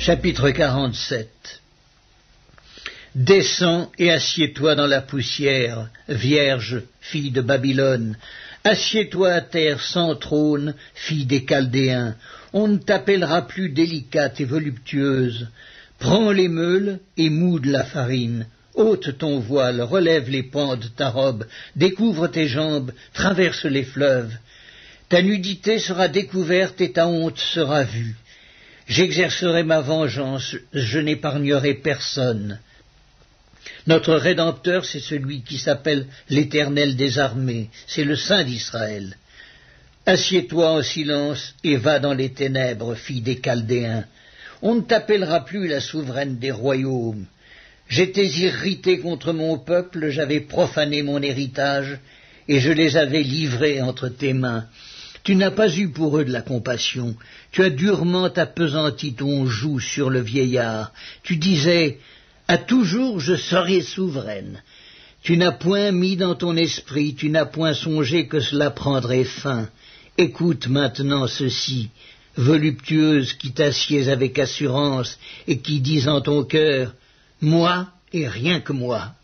Chapitre 47. Descends et assieds-toi dans la poussière, vierge, fille de Babylone. Assieds-toi à terre sans trône, fille des Chaldéens. On ne t'appellera plus délicate et voluptueuse. Prends les meules et moude la farine. Ôte ton voile, relève les pans de ta robe, découvre tes jambes, traverse les fleuves. Ta nudité sera découverte et ta honte sera vue. J'exercerai ma vengeance, je n'épargnerai personne. Notre Rédempteur, c'est celui qui s'appelle l'Éternel des armées, c'est le Saint d'Israël. Assieds-toi en silence et va dans les ténèbres, fille des Chaldéens. On ne t'appellera plus la souveraine des royaumes. J'étais irrité contre mon peuple, j'avais profané mon héritage, et je les avais livrés entre tes mains. Tu n'as pas eu pour eux de la compassion, tu as durement appesanti ton joug sur le vieillard. Tu disais, à toujours je serai souveraine. Tu n'as point mis dans ton esprit, tu n'as point songé que cela prendrait fin. Écoute maintenant ceci, voluptueuse qui t'assieds avec assurance et qui dis en ton cœur, moi et rien que moi.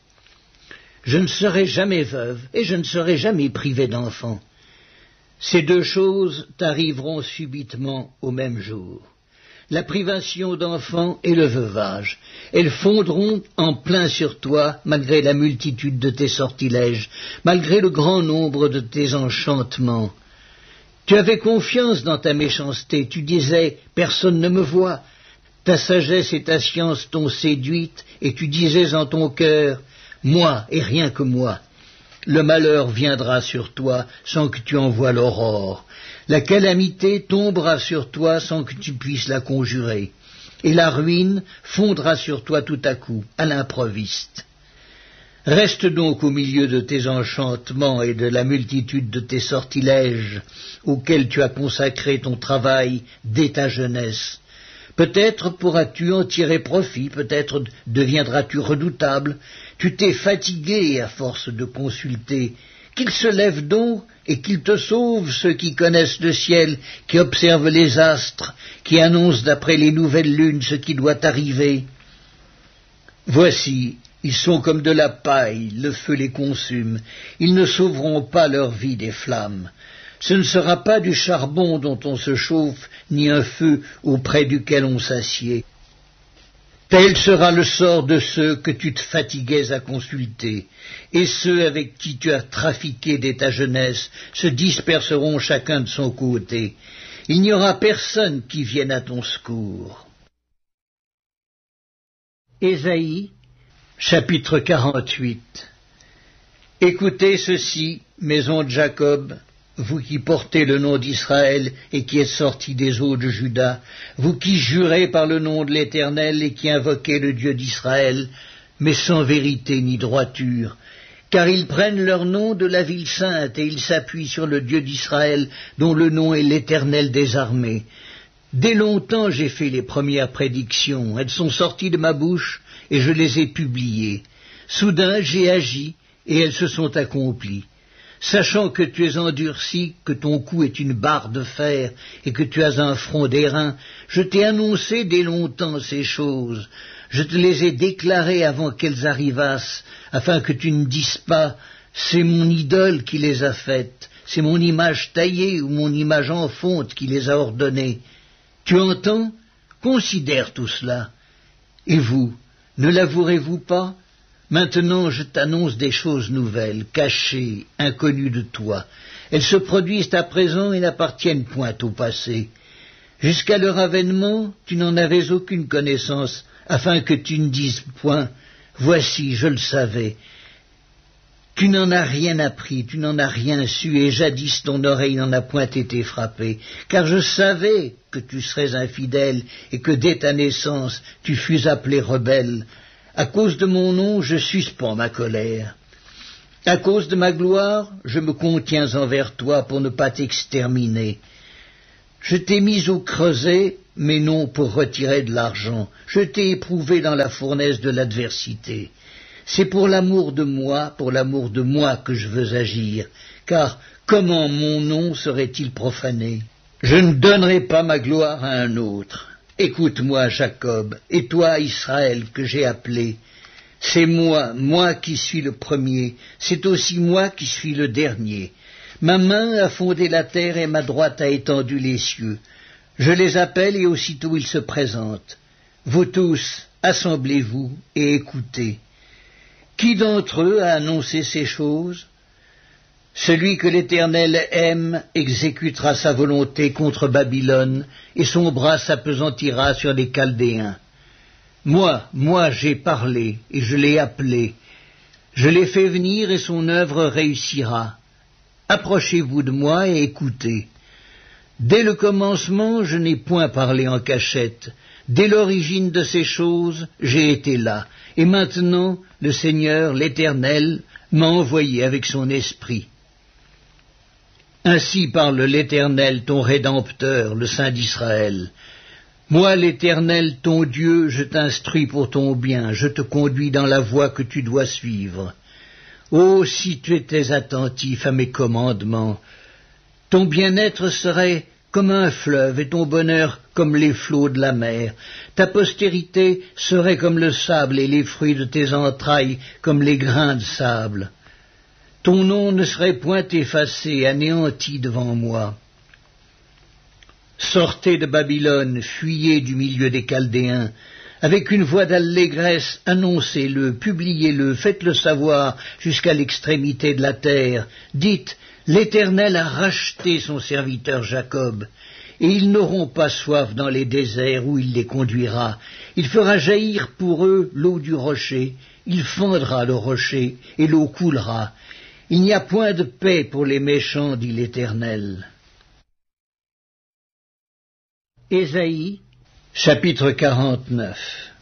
Je ne serai jamais veuve et je ne serai jamais privée d'enfant. Ces deux choses t'arriveront subitement au même jour. La privation d'enfants et le veuvage. Elles fondront en plein sur toi, malgré la multitude de tes sortilèges, malgré le grand nombre de tes enchantements. Tu avais confiance dans ta méchanceté, tu disais « personne ne me voit ». Ta sagesse et ta science t'ont séduite, et tu disais en ton cœur « moi et rien que moi ». Le malheur viendra sur toi sans que tu en voies l'aurore. La calamité tombera sur toi sans que tu puisses la conjurer. Et la ruine fondra sur toi tout à coup, à l'improviste. Reste donc au milieu de tes enchantements et de la multitude de tes sortilèges, auxquels tu as consacré ton travail dès ta jeunesse. Peut-être pourras-tu en tirer profit, peut-être deviendras-tu redoutable. Tu t'es fatigué à force de consulter. Qu'il se lève donc et qu'il te sauve ceux qui connaissent le ciel, qui observent les astres, qui annoncent d'après les nouvelles lunes ce qui doit arriver. Voici, ils sont comme de la paille, le feu les consume. Ils ne sauveront pas leur vie des flammes. Ce ne sera pas du charbon dont on se chauffe, ni un feu auprès duquel on s'assied. Tel sera le sort de ceux que tu te fatiguais à consulter, et ceux avec qui tu as trafiqué dès ta jeunesse se disperseront chacun de son côté. Il n'y aura personne qui vienne à ton secours. Ésaïe, chapitre 48. Écoutez ceci, maison de Jacob, vous qui portez le nom d'Israël et qui êtes sortis des eaux de Juda, vous qui jurez par le nom de l'Éternel et qui invoquez le Dieu d'Israël, mais sans vérité ni droiture, car ils prennent leur nom de la ville sainte et ils s'appuient sur le Dieu d'Israël, dont le nom est l'Éternel des armées. Dès longtemps j'ai fait les premières prédictions, elles sont sorties de ma bouche et je les ai publiées. Soudain j'ai agi et elles se sont accomplies. Sachant que tu es endurci, que ton cou est une barre de fer, et que tu as un front d'airain, je t'ai annoncé dès longtemps ces choses. Je te les ai déclarées avant qu'elles arrivassent, afin que tu ne dises pas « c'est mon idole qui les a faites, c'est mon image taillée ou mon image en fonte qui les a ordonnées. » Tu entends? Considère tout cela. Et vous, ne l'avouerez-vous pas? Maintenant je t'annonce des choses nouvelles, cachées, inconnues de toi. Elles se produisent à présent et n'appartiennent point au passé. Jusqu'à leur avènement, tu n'en avais aucune connaissance, afin que tu ne dises point « Voici, je le savais ». Tu n'en as rien appris, tu n'en as rien su, et jadis ton oreille n'en a point été frappée, car je savais que tu serais infidèle, et que dès ta naissance tu fus appelé rebelle. À cause de mon nom, je suspends ma colère. À cause de ma gloire, je me contiens envers toi pour ne pas t'exterminer. Je t'ai mis au creuset, mais non pour retirer de l'argent. Je t'ai éprouvé dans la fournaise de l'adversité. C'est pour l'amour de moi que je veux agir, car comment mon nom serait-il profané? Je ne donnerai pas ma gloire à un autre. Écoute-moi, Jacob, et toi, Israël, que j'ai appelé. C'est moi qui suis le premier, c'est aussi moi qui suis le dernier. Ma main a fondé la terre et ma droite a étendu les cieux. Je les appelle et aussitôt ils se présentent. Vous tous, assemblez-vous et écoutez. Qui d'entre eux a annoncé ces choses? Celui que l'Éternel aime exécutera sa volonté contre Babylone, et son bras s'appesantira sur les Chaldéens. Moi j'ai parlé, et je l'ai appelé. Je l'ai fait venir, et son œuvre réussira. Approchez-vous de moi et écoutez. Dès le commencement, je n'ai point parlé en cachette. Dès l'origine de ces choses, j'ai été là. Et maintenant, le Seigneur, l'Éternel, m'a envoyé avec son esprit. Ainsi parle l'Éternel, ton Rédempteur, le Saint d'Israël. Moi, l'Éternel, ton Dieu, je t'instruis pour ton bien, je te conduis dans la voie que tu dois suivre. Oh, si tu étais attentif à mes commandements, ton bien-être serait comme un fleuve et ton bonheur comme les flots de la mer. Ta postérité serait comme le sable et les fruits de tes entrailles comme les grains de sable. Ton nom ne serait point effacé, anéanti devant moi. Sortez de Babylone, fuyez du milieu des Chaldéens. Avec une voix d'allégresse, annoncez-le, publiez-le, faites-le savoir jusqu'à l'extrémité de la terre. Dites, l'Éternel a racheté son serviteur Jacob, et ils n'auront pas soif dans les déserts où il les conduira. Il fera jaillir pour eux l'eau du rocher, il fendra le rocher, et l'eau coulera. Il n'y a point de paix pour les méchants, dit l'Éternel. Ésaïe, chapitre 49.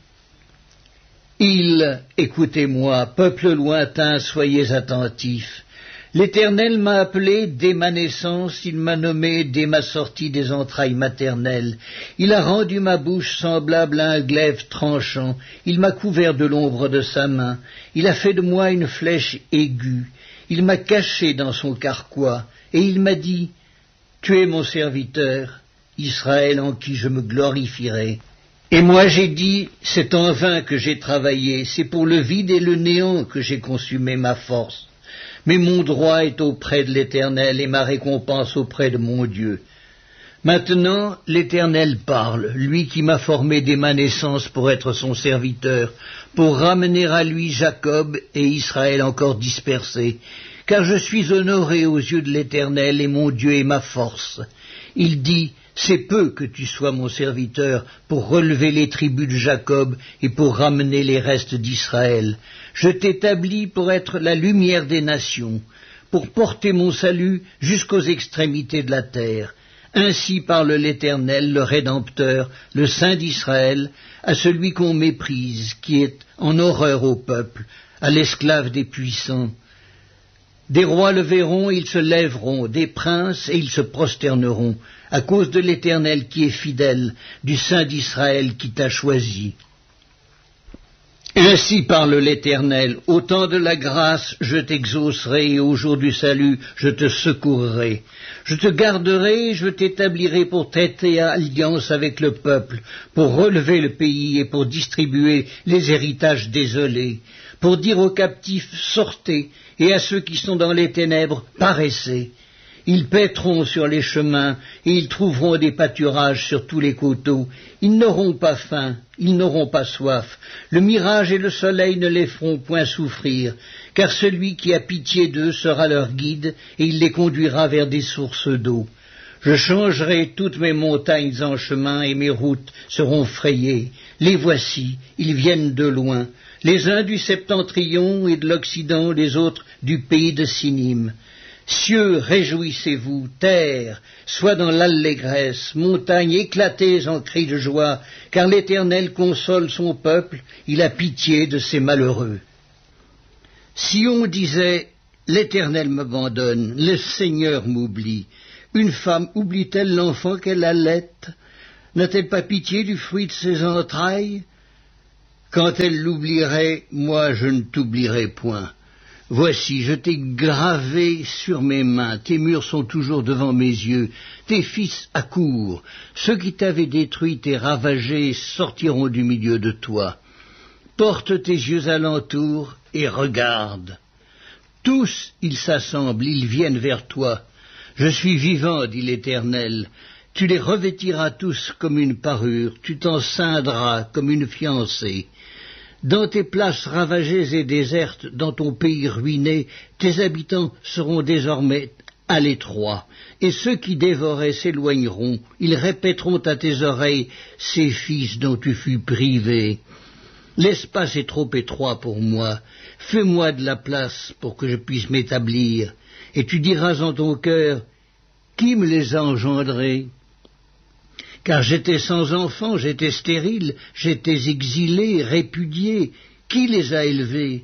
Écoutez-moi, peuple lointain, soyez attentifs. L'Éternel m'a appelé dès ma naissance, il m'a nommé dès ma sortie des entrailles maternelles. Il a rendu ma bouche semblable à un glaive tranchant, il m'a couvert de l'ombre de sa main, il a fait de moi une flèche aiguë, il m'a caché dans son carquois, et il m'a dit, tu es mon serviteur, Israël en qui je me glorifierai. Et moi j'ai dit, c'est en vain que j'ai travaillé, c'est pour le vide et le néant que j'ai consumé ma force. Mais mon droit est auprès de l'Éternel et ma récompense auprès de mon Dieu. Maintenant, l'Éternel parle, lui qui m'a formé dès ma naissance pour être son serviteur, pour ramener à lui Jacob et Israël encore dispersés, car je suis honoré aux yeux de l'Éternel et mon Dieu est ma force. Il dit, c'est peu que tu sois mon serviteur pour relever les tribus de Jacob et pour ramener les restes d'Israël. Je t'établis pour être la lumière des nations, pour porter mon salut jusqu'aux extrémités de la terre. Ainsi parle l'Éternel, le Rédempteur, le Saint d'Israël, à celui qu'on méprise, qui est en horreur au peuple, à l'esclave des puissants. Des rois le verront, ils se lèveront, des princes, et ils se prosterneront, à cause de l'Éternel qui est fidèle, du Saint d'Israël qui t'a choisi. Ainsi parle l'Éternel, au temps de la grâce, je t'exaucerai, et au jour du salut, je te secourrai. Je te garderai, je t'établirai pour traiter alliance avec le peuple, pour relever le pays et pour distribuer les héritages désolés, pour dire aux captifs, sortez, et à ceux qui sont dans les ténèbres, paraissez. Ils paîtront sur les chemins, et ils trouveront des pâturages sur tous les coteaux. Ils n'auront pas faim, ils n'auront pas soif. Le mirage et le soleil ne les feront point souffrir, car celui qui a pitié d'eux sera leur guide, et il les conduira vers des sources d'eau. Je changerai toutes mes montagnes en chemin, et mes routes seront frayées. Les voici, ils viennent de loin, les uns du septentrion et de l'Occident, les autres du pays de Sinim. Cieux, réjouissez-vous, terre, sois dans l'allégresse, montagnes, éclatez en cris de joie, car l'Éternel console son peuple, il a pitié de ses malheureux. Sion disait, l'Éternel m'abandonne, le Seigneur m'oublie. Une femme oublie-t-elle l'enfant qu'elle allait? N'a-t-elle pas pitié du fruit de ses entrailles? Quand elle l'oublierait, moi je ne t'oublierai point. Voici, je t'ai gravé sur mes mains, tes murs sont toujours devant mes yeux, tes fils accourent, ceux qui t'avaient détruit et ravagé sortiront du milieu de toi. Porte tes yeux alentour et regarde. Tous ils s'assemblent, ils viennent vers toi. Je suis vivant, dit l'Éternel. Tu les revêtiras tous comme une parure, tu t'en ceindras comme une fiancée. Dans tes places ravagées et désertes, dans ton pays ruiné, tes habitants seront désormais à l'étroit, et ceux qui dévoraient s'éloigneront, ils répéteront à tes oreilles ces fils dont tu fus privé. L'espace est trop étroit pour moi, fais-moi de la place pour que je puisse m'établir, et tu diras en ton cœur, qui me les a engendrés ? Car j'étais sans enfant, j'étais stérile, j'étais exilé, répudié. Qui les a élevés?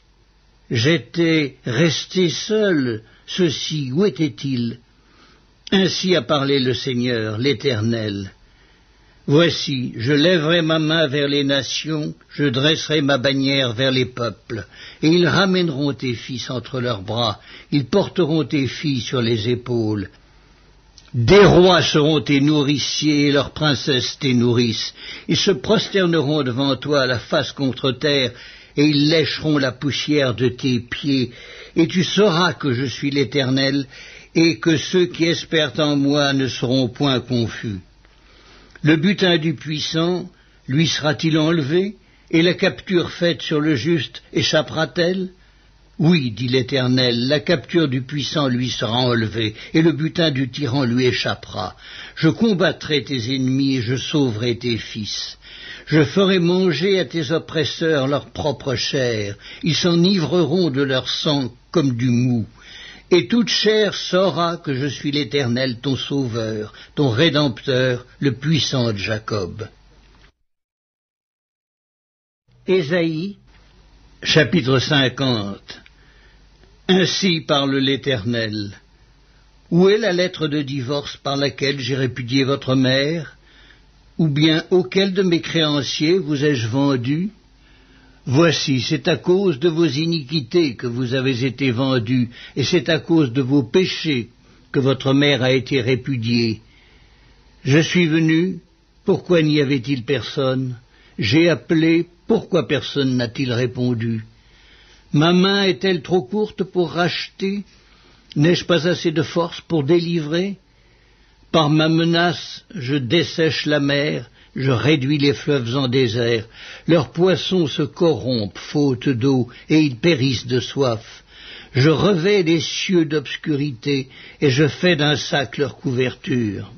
J'étais resté seul, ceux-ci, où étaient-ils? Ainsi a parlé le Seigneur, l'Éternel. Voici, je lèverai ma main vers les nations, je dresserai ma bannière vers les peuples, et ils ramèneront tes fils entre leurs bras, ils porteront tes filles sur les épaules. Des rois seront tes nourriciers et leurs princesses tes nourrices. Ils se prosterneront devant toi la face contre terre et ils lécheront la poussière de tes pieds. Et tu sauras que je suis l'Éternel et que ceux qui espèrent en moi ne seront point confus. Le butin du puissant lui sera-t-il enlevé et la capture faite sur le juste échappera-t-elle ? Oui, dit l'Éternel, la capture du puissant lui sera enlevée, et le butin du tyran lui échappera. Je combattrai tes ennemis et je sauverai tes fils. Je ferai manger à tes oppresseurs leur propre chair, ils s'enivreront de leur sang comme du mou. Et toute chair saura que je suis l'Éternel, ton sauveur, ton rédempteur, le puissant de Jacob. Ésaïe, chapitre 50. Ainsi parle l'Éternel. Où est la lettre de divorce par laquelle j'ai répudié votre mère? Ou bien auquel de mes créanciers vous ai-je vendu? Voici, c'est à cause de vos iniquités que vous avez été vendus, et c'est à cause de vos péchés que votre mère a été répudiée. Je suis venu, pourquoi n'y avait-il personne? J'ai appelé, pourquoi personne n'a-t-il répondu? Ma main est-elle trop courte pour racheter? N'ai-je pas assez de force pour délivrer? Par ma menace, je dessèche la mer, je réduis les fleuves en désert. Leurs poissons se corrompent, faute d'eau, et ils périssent de soif. Je revais les cieux d'obscurité, et je fais d'un sac leur couverture.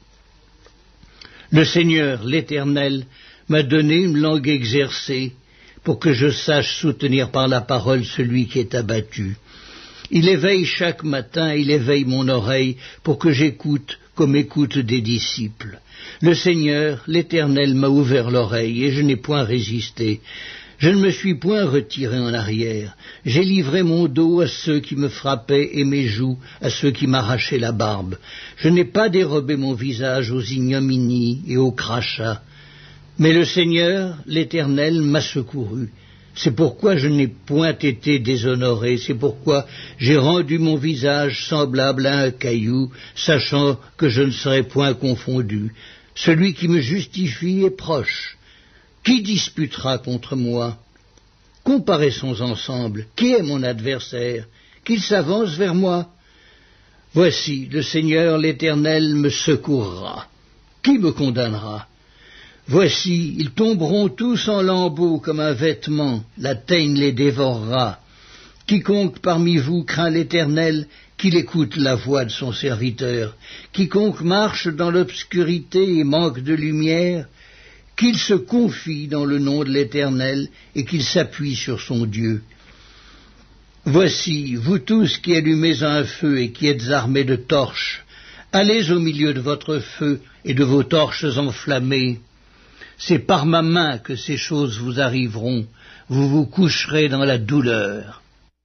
Le Seigneur, l'Éternel, m'a donné une langue exercée, pour que je sache soutenir par la parole celui qui est abattu. Il éveille chaque matin, il éveille mon oreille, pour que j'écoute comme écoutent des disciples. Le Seigneur, l'Éternel, m'a ouvert l'oreille, et je n'ai point résisté. Je ne me suis point retiré en arrière. J'ai livré mon dos à ceux qui me frappaient, et mes joues à ceux qui m'arrachaient la barbe. Je n'ai pas dérobé mon visage aux ignominies et aux crachats. Mais le Seigneur, l'Éternel, m'a secouru. C'est pourquoi je n'ai point été déshonoré, c'est pourquoi j'ai rendu mon visage semblable à un caillou, sachant que je ne serai point confondu. Celui qui me justifie est proche. Qui disputera contre moi? Comparaissons ensemble. Qui est mon adversaire? Qu'il s'avance vers moi. Voici, le Seigneur, l'Éternel, me secourra. Qui me condamnera? Voici, ils tomberont tous en lambeaux comme un vêtement, la teigne les dévorera. Quiconque parmi vous craint l'Éternel, qu'il écoute la voix de son serviteur. Quiconque marche dans l'obscurité et manque de lumière, qu'il se confie dans le nom de l'Éternel et qu'il s'appuie sur son Dieu. Voici, vous tous qui allumez un feu et qui êtes armés de torches, allez au milieu de votre feu et de vos torches enflammées. C'est par ma main que ces choses vous arriveront, vous vous coucherez dans la douleur.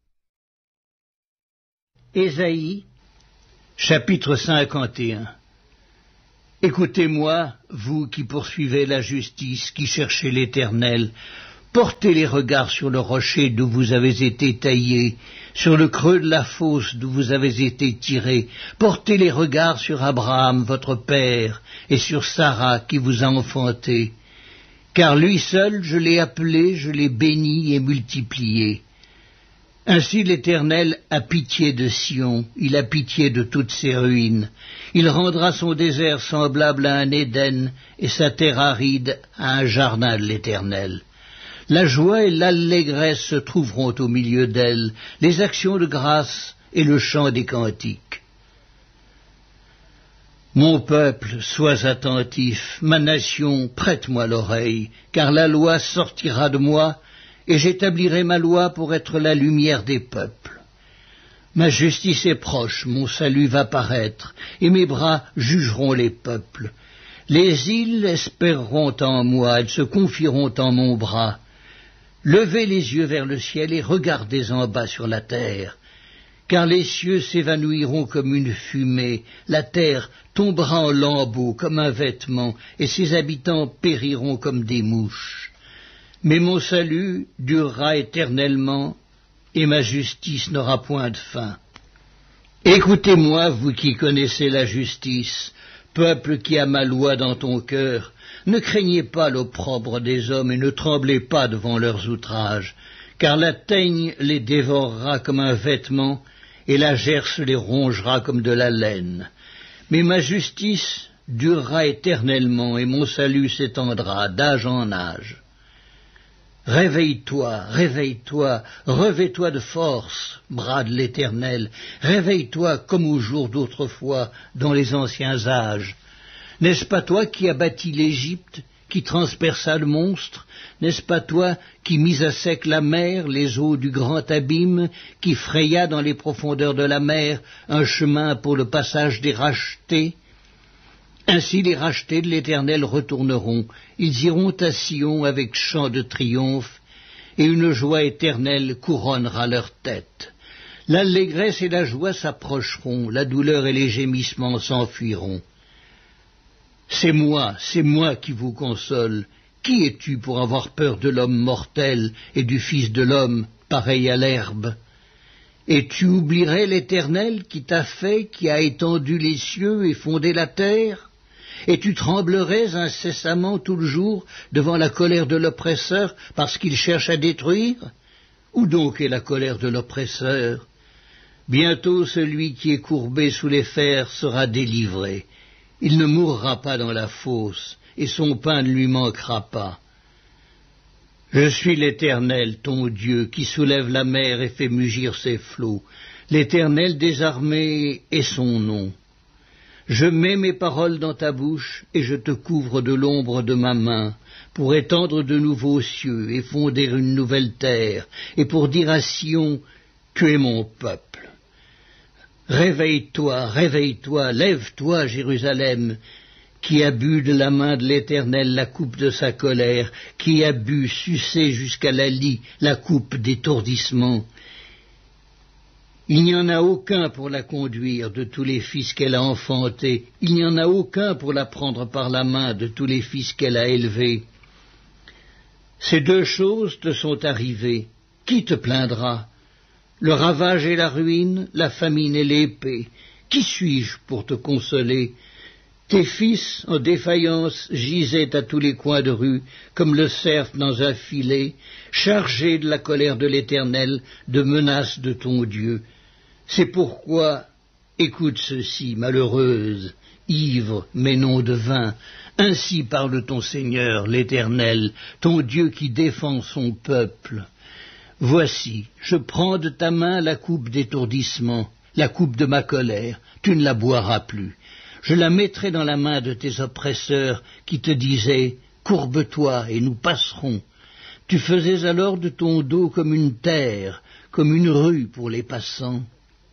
Ésaïe, chapitre 51. Écoutez-moi, vous qui poursuivez la justice, qui cherchez l'Éternel, Portez les regards sur le rocher d'où vous avez été taillés, sur le creux de la fosse d'où vous avez été tirés. Portez les regards sur Abraham, votre père, et sur Sarah qui vous a enfanté. Car lui seul, je l'ai appelé, je l'ai béni et multiplié. Ainsi l'Éternel a pitié de Sion, il a pitié de toutes ses ruines. Il rendra son désert semblable à un Éden, et sa terre aride à un jardin de l'Éternel. La joie et l'allégresse se trouveront au milieu d'elle, les actions de grâce et le chant des cantiques. Mon peuple, sois attentif, ma nation, prête-moi l'oreille, car la loi sortira de moi, et j'établirai ma loi pour être la lumière des peuples. Ma justice est proche, mon salut va paraître, et mes bras jugeront les peuples. Les îles espéreront en moi, elles se confieront en mon bras. Levez les yeux vers le ciel et regardez en bas sur la terre, car les cieux s'évanouiront comme une fumée, la terre tombera en lambeaux comme un vêtement, et ses habitants périront comme des mouches. Mais mon salut durera éternellement, et ma justice n'aura point de fin. Écoutez-moi, vous qui connaissez la justice, peuple qui a ma loi dans ton cœur, ne craignez pas l'opprobre des hommes et ne tremblez pas devant leurs outrages, car la teigne les dévorera comme un vêtement et la gerce les rongera comme de la laine. Mais ma justice durera éternellement et mon salut s'étendra d'âge en âge. Réveille-toi, réveille-toi, revêt-toi de force, bras de l'Éternel, réveille-toi comme au jour d'autrefois, dans les anciens âges. N'est-ce pas toi qui as bâti l'Égypte, qui transperça le monstre? N'est-ce pas toi qui mis à sec la mer, les eaux du grand abîme, qui fraya dans les profondeurs de la mer un chemin pour le passage des rachetés? Ainsi les rachetés de l'Éternel retourneront, ils iront à Sion avec chant de triomphe, et une joie éternelle couronnera leur tête. L'allégresse et la joie s'approcheront, la douleur et les gémissements s'enfuiront. C'est moi qui vous console. Qui es-tu pour avoir peur de l'homme mortel et du Fils de l'homme, pareil à l'herbe? Et tu oublierais l'Éternel qui t'a fait, qui a étendu les cieux et fondé la terre? Et tu tremblerais incessamment tout le jour devant la colère de l'oppresseur parce qu'il cherche à détruire? Où donc est la colère de l'oppresseur? Bientôt celui qui est courbé sous les fers sera délivré. Il ne mourra pas dans la fosse, et son pain ne lui manquera pas. Je suis l'Éternel, ton Dieu, qui soulève la mer et fait mugir ses flots. L'Éternel des armées est son nom. Je mets mes paroles dans ta bouche, et je te couvre de l'ombre de ma main, pour étendre de nouveaux cieux et fonder une nouvelle terre, et pour dire à Sion, tu es mon peuple. Réveille-toi, réveille-toi, lève-toi, Jérusalem, qui a bu de la main de l'Éternel la coupe de sa colère, qui a bu, sucé jusqu'à la lie, la coupe d'étourdissement. Il n'y en a aucun pour la conduire de tous les fils qu'elle a enfantés, il n'y en a aucun pour la prendre par la main de tous les fils qu'elle a élevés. Ces deux choses te sont arrivées, qui te plaindra? Le ravage et la ruine, la famine et l'épée. Qui suis-je pour te consoler? Tes fils, en défaillance, gisaient à tous les coins de rue, comme le cerf dans un filet, chargés de la colère de l'Éternel, de menaces de ton Dieu. C'est pourquoi, écoute ceci, malheureuse, ivre, mais non de vin. Ainsi parle ton Seigneur, l'Éternel, ton Dieu qui défend son peuple. Voici, je prends de ta main la coupe d'étourdissement, la coupe de ma colère, tu ne la boiras plus. Je la mettrai dans la main de tes oppresseurs qui te disaient, courbe-toi et nous passerons. Tu faisais alors de ton dos comme une terre, comme une rue pour les passants.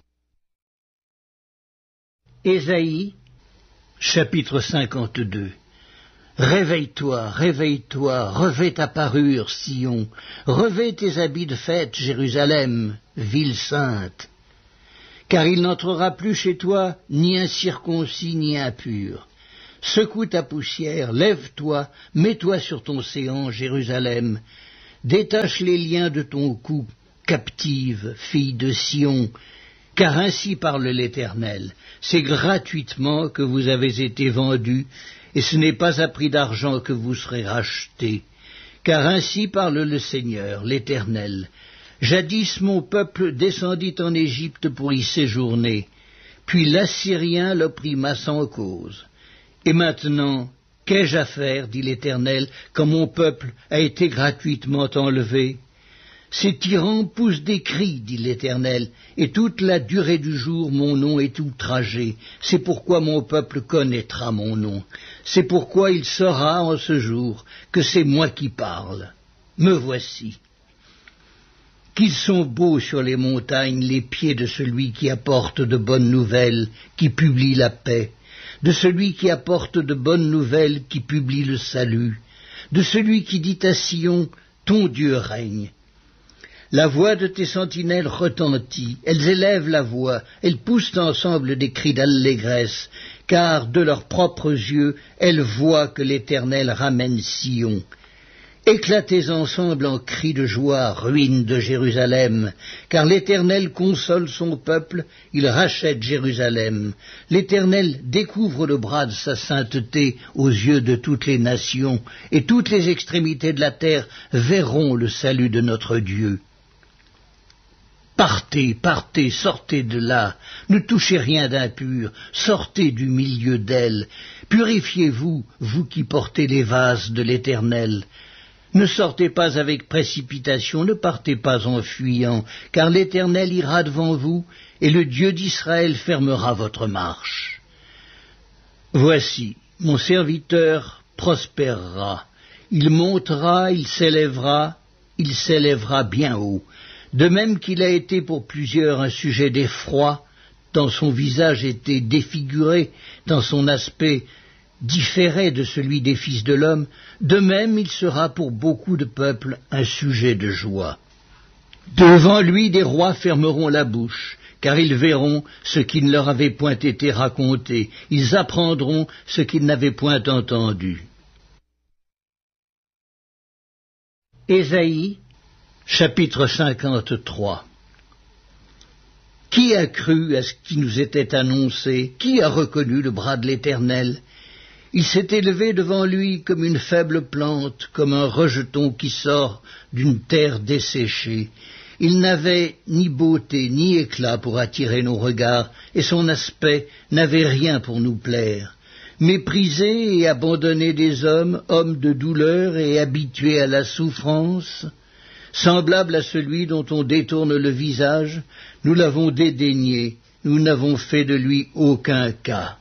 Ésaïe, chapitre 52. Réveille-toi, réveille-toi, revêt ta parure, Sion, revêt tes habits de fête, Jérusalem, ville sainte. Car il n'entrera plus chez toi ni incirconcis ni impur. Secoue ta poussière, lève-toi, mets-toi sur ton séant, Jérusalem. détache les liens de ton cou, captive, fille de Sion, car ainsi parle l'Éternel. C'est gratuitement que vous avez été vendus, et ce n'est pas à prix d'argent que vous serez rachetés. Car ainsi parle le Seigneur, l'Éternel. Jadis mon peuple descendit en Égypte pour y séjourner, puis l'Assyrien l'opprima sans cause. Et maintenant, qu'ai-je à faire, dit l'Éternel, quand mon peuple a été gratuitement enlevé? Ces tyrans poussent des cris, dit l'Éternel, et toute la durée du jour mon nom est outragé. C'est pourquoi mon peuple connaîtra mon nom. C'est pourquoi il saura en ce jour que c'est moi qui parle. Me voici. Qu'ils sont beaux sur les montagnes les pieds de celui qui apporte de bonnes nouvelles, qui publie la paix, de celui qui apporte de bonnes nouvelles, qui publie le salut, de celui qui dit à Sion, ton Dieu règne. La voix de tes sentinelles retentit, elles élèvent la voix, elles poussent ensemble des cris d'allégresse, car de leurs propres yeux, elles voient que l'Éternel ramène Sion. Éclatez ensemble en cris de joie, ruines de Jérusalem, car l'Éternel console son peuple, il rachète Jérusalem. L'Éternel découvre le bras de sa sainteté aux yeux de toutes les nations, et toutes les extrémités de la terre verront le salut de notre Dieu. Partez, partez, sortez de là, ne touchez rien d'impur, sortez du milieu d'elle, purifiez-vous, vous qui portez les vases de l'Éternel. Ne sortez pas avec précipitation, ne partez pas en fuyant, car l'Éternel ira devant vous, et le Dieu d'Israël fermera votre marche. Voici, mon serviteur prospérera, il montera, il s'élèvera bien haut. De même qu'il a été pour plusieurs un sujet d'effroi, tant son visage était défiguré, tant son aspect différait de celui des fils de l'homme, de même il sera pour beaucoup de peuples un sujet de joie. Devant lui des rois fermeront la bouche, car ils verront ce qui ne leur avait point été raconté, ils apprendront ce qu'ils n'avaient point entendu. Ésaïe, chapitre 53. Qui a cru à ce qui nous était annoncé? Qui a reconnu le bras de l'Éternel? Il s'est élevé devant lui comme une faible plante, comme un rejeton qui sort d'une terre desséchée. Il n'avait ni beauté ni éclat pour attirer nos regards, et son aspect n'avait rien pour nous plaire. Méprisé et abandonné des hommes, homme de douleur et habitué à la souffrance, semblable à celui dont on détourne le visage, nous l'avons dédaigné, nous n'avons fait de lui aucun cas.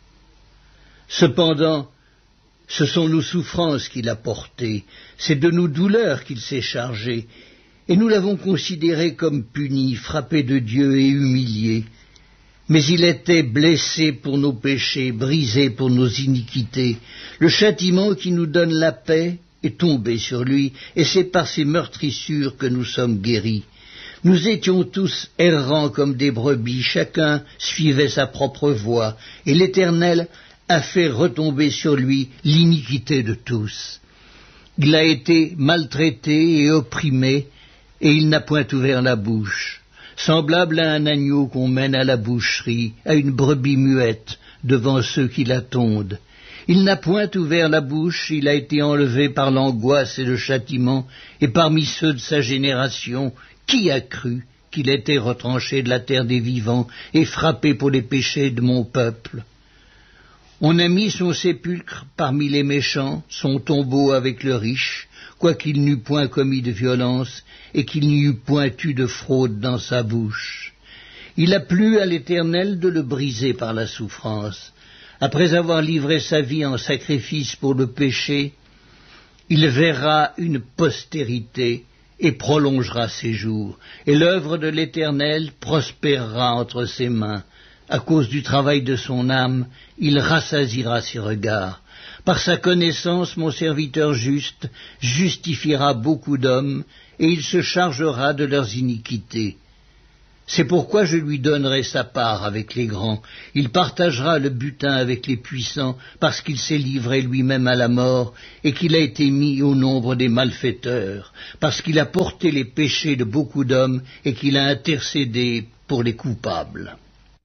Cependant, ce sont nos souffrances qu'il a portées, c'est de nos douleurs qu'il s'est chargé, et nous l'avons considéré comme puni, frappé de Dieu et humilié. Mais il était blessé pour nos péchés, brisé pour nos iniquités. Le châtiment qui nous donne la paix est tombé sur lui, et c'est par ses meurtrissures que nous sommes guéris. Nous étions tous errants comme des brebis, chacun suivait sa propre voie, et l'Éternel a fait retomber sur lui l'iniquité de tous. Il a été maltraité et opprimé, et il n'a point ouvert la bouche. Semblable à un agneau qu'on mène à la boucherie, à une brebis muette devant ceux qui la tondent. Il n'a point ouvert la bouche, il a été enlevé par l'angoisse et le châtiment, et parmi ceux de sa génération, qui a cru qu'il était retranché de la terre des vivants et frappé pour les péchés de mon peuple? On a mis son sépulcre parmi les méchants, son tombeau avec le riche, quoiqu'il n'eût point commis de violence et qu'il n'y eût point eu de fraude dans sa bouche. Il a plu à l'Éternel de le briser par la souffrance. Après avoir livré sa vie en sacrifice pour le péché, il verra une postérité et prolongera ses jours, et l'œuvre de l'Éternel prospérera entre ses mains. À cause du travail de son âme, il rassasiera ses regards. Par sa connaissance, mon serviteur juste justifiera beaucoup d'hommes, et il se chargera de leurs iniquités. C'est pourquoi je lui donnerai sa part avec les grands. Il partagera le butin avec les puissants, parce qu'il s'est livré lui-même à la mort, et qu'il a été mis au nombre des malfaiteurs, parce qu'il a porté les péchés de beaucoup d'hommes, et qu'il a intercédé pour les coupables.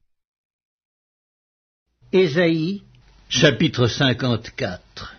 Ésaïe, chapitre 54.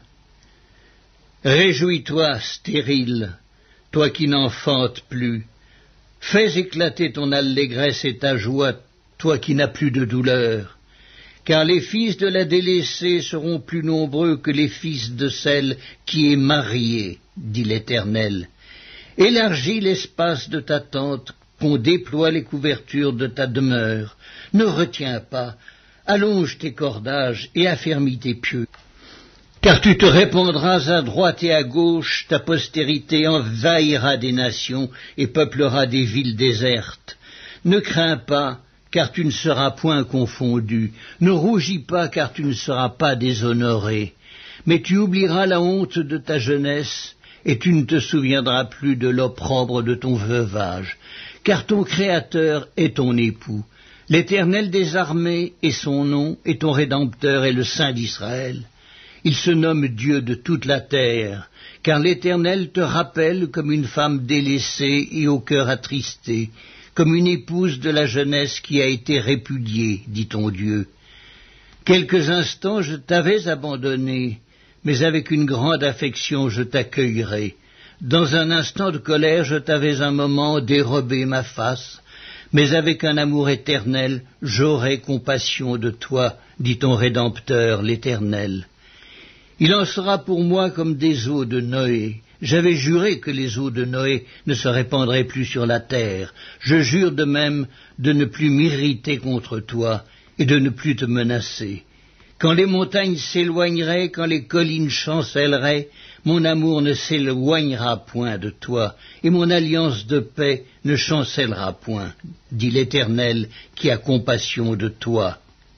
Réjouis-toi, stérile, toi qui n'enfantes plus. Fais éclater ton allégresse et ta joie, toi qui n'as plus de douleur. Car les fils de la délaissée seront plus nombreux que les fils de celle qui est mariée, dit l'Éternel. Élargis l'espace de ta tente, qu'on déploie les couvertures de ta demeure. Ne retiens pas, allonge tes cordages et affermis tes pieux. Car tu te répandras à droite et à gauche, ta postérité envahira des nations et peuplera des villes désertes. Ne crains pas, car tu ne seras point confondu. Ne rougis pas, car tu ne seras pas déshonoré. Mais tu oublieras la honte de ta jeunesse, et tu ne te souviendras plus de l'opprobre de ton veuvage. Car ton Créateur est ton époux. L'Éternel des armées est son nom, et ton Rédempteur est le Saint d'Israël. Il se nomme Dieu de toute la terre, car l'Éternel te rappelle comme une femme délaissée et au cœur attristé, comme une épouse de la jeunesse qui a été répudiée, dit ton Dieu. Quelques instants je t'avais abandonné, mais avec une grande affection je t'accueillerai. Dans un instant de colère je t'avais un moment dérobé ma face, mais avec un amour éternel j'aurai compassion de toi, dit ton Rédempteur, l'Éternel. Il en sera pour moi comme des eaux de Noé. J'avais juré que les eaux de Noé ne se répandraient plus sur la terre. Je jure de même de ne plus m'irriter contre toi et de ne plus te menacer. Quand les montagnes s'éloigneraient, quand les collines chancelleraient, mon amour ne s'éloignera point de toi, et mon alliance de paix ne chancellera point, dit l'Éternel qui a compassion de toi.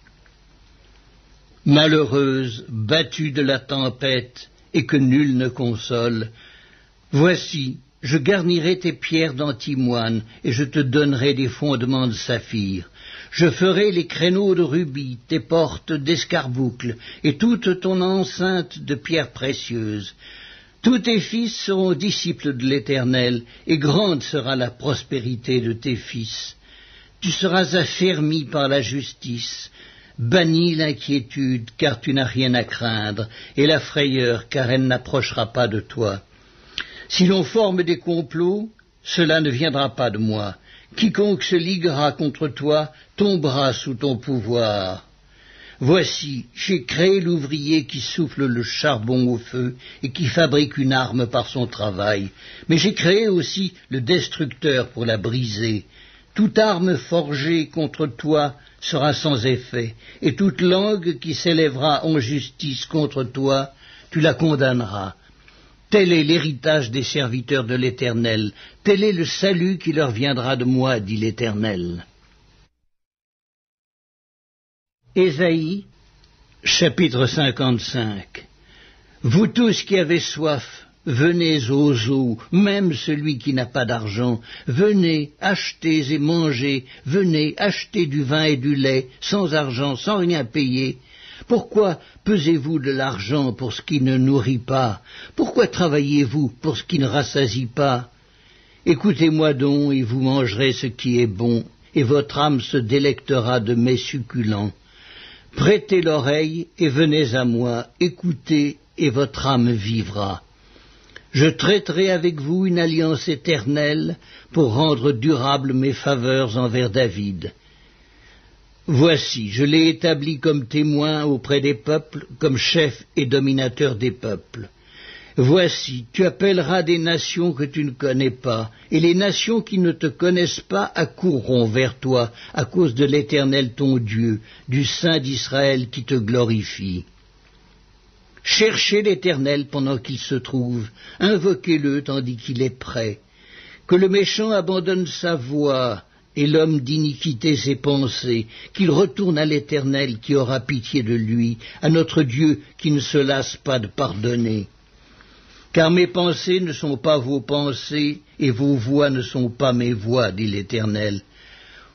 Malheureuse, battue de la tempête, et que nul ne console, voici, je garnirai tes pierres d'antimoine, et je te donnerai des fondements de saphir. Je ferai les créneaux de rubis, tes portes d'escarboucles, et toute ton enceinte de pierres précieuses. Tous tes fils seront disciples de l'Éternel, et grande sera la prospérité de tes fils. Tu seras affermi par la justice. Bannis l'inquiétude, car tu n'as rien à craindre, et la frayeur, car elle n'approchera pas de toi. Si l'on forme des complots, cela ne viendra pas de moi. Quiconque se liguera contre toi tombera sous ton pouvoir. Voici, j'ai créé l'ouvrier qui souffle le charbon au feu et qui fabrique une arme par son travail, mais j'ai créé aussi le destructeur pour la briser. Toute arme forgée contre toi sera sans effet, et toute langue qui s'élèvera en justice contre toi, tu la condamneras. Tel est l'héritage des serviteurs de l'Éternel, tel est le salut qui leur viendra de moi, dit l'Éternel. Ésaïe, chapitre 55. Vous tous qui avez soif, venez aux eaux, même celui qui n'a pas d'argent, venez, achetez et mangez, venez, achetez du vin et du lait, sans argent, sans rien payer. Pourquoi pesez-vous de l'argent pour ce qui ne nourrit pas? Pourquoi travaillez-vous pour ce qui ne rassasie pas? Écoutez-moi donc, et vous mangerez ce qui est bon, et votre âme se délectera de mets succulents. Prêtez l'oreille et venez à moi, écoutez, et votre âme vivra. Je traiterai avec vous une alliance éternelle pour rendre durables mes faveurs envers David. Voici, je l'ai établi comme témoin auprès des peuples, comme chef et dominateur des peuples. Voici, tu appelleras des nations que tu ne connais pas, et les nations qui ne te connaissent pas accourront vers toi à cause de l'Éternel ton Dieu, du Saint d'Israël qui te glorifie. Cherchez l'Éternel pendant qu'il se trouve, invoquez-le tandis qu'il est prêt. Que le méchant abandonne sa voie, et l'homme d'iniquité ses pensées, qu'il retourne à l'Éternel qui aura pitié de lui, à notre Dieu qui ne se lasse pas de pardonner. Car mes pensées ne sont pas vos pensées, et vos voies ne sont pas mes voies, dit l'Éternel.